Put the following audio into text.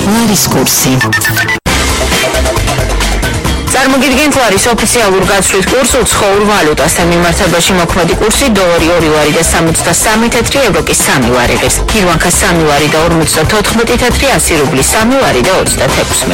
ლარის კურსი. წარმოგიდგენთ ლარის ოფიციალურ გაცვლის კურსს უცხოურ ვალუტასთან მიმართებაში მოქმედი კურსი დოლარი 2 ლარი და 63 თეთრი, ევრო კი 3 ლარი ღირს. გირვანქა 3 ლარი და 54 თეთრი, 100 რუბლი 3 ლარი და 26